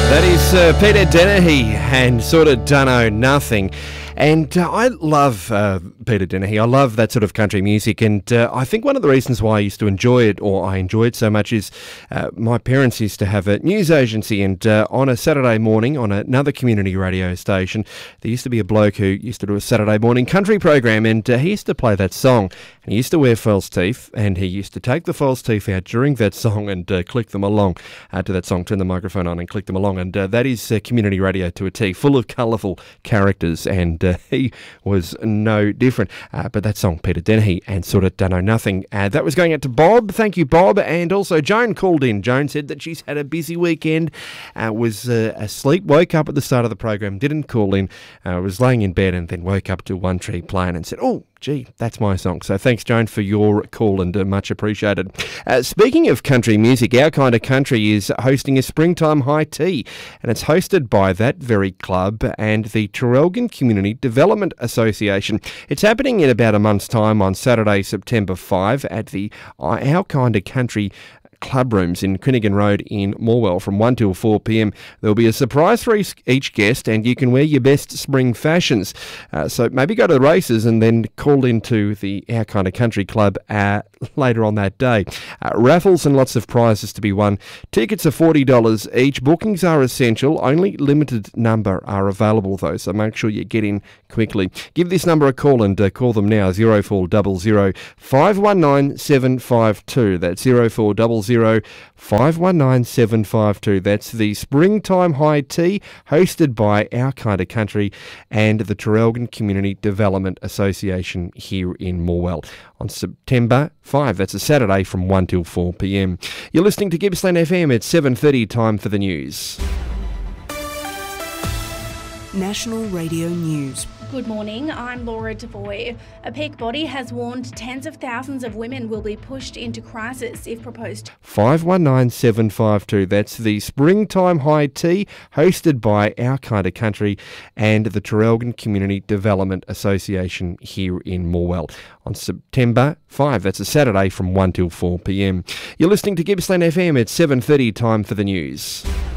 That is Peter Dennehy and Sort of Dunno Nothing. And I love Peter Dennehy. I love that sort of country music. And I think one of the reasons why I used to enjoy it, or I enjoy it so much, is my parents used to have a news agency. And on a Saturday morning on another community radio station, there used to be a bloke who used to do a Saturday morning country program. And he used to play that song. And he used to wear false teeth. And he used to take the false teeth out during that song and click them along to that song, turn the microphone on and click them along. And that is community radio to a T, full of colourful characters. And he was no different. But that song, Peter Dennehy and Sort of Dunno Nothing, that was going out to Bob. Thank you, Bob. And also Joan called in. Joan said that she's had a busy weekend, was asleep, woke up at the start of the program, didn't call in, was laying in bed and then woke up to One Tree playing and said, oh, gee, that's my song. So thanks, Joan, for your call and much appreciated. Speaking of country music, Our Kind of Country is hosting a Springtime High Tea, and it's hosted by that very club and the Traralgon Community Development Association. It's happening in about a month's time on Saturday, September 5 at the Our Kind of Country club rooms in Quinnigan Road in Morwell from 1 till 4 p.m. There'll be a surprise for each guest, and you can wear your best spring fashions. So maybe go to the races and then call into the Our Kind of Country Club later on that day. Raffles and lots of prizes to be won. Tickets are $40 each. Bookings are essential. Only limited number are available though, so make sure you get in quickly. Give this number a call and call them now, 0400 519 752. That's 0400 519 752. That's the Springtime High Tea, hosted by Our Kind of Country and the Traralgon Community Development Association here in Morwell on September 5. That's a Saturday from 1 till 4 p.m. You're listening to Gippsland FM at 7:30. Time for the news. National Radio News. Good morning, I'm Laura Devoy. A peak body has warned tens of thousands of women will be pushed into crisis if proposed. 519 752. That's the Springtime High Tea, hosted by Our Kind of Country and the Traralgon Community Development Association here in Morwell on September 5. That's a Saturday from 1 till 4 p.m. You're listening to Gippsland FM at 7:30. Time for the news.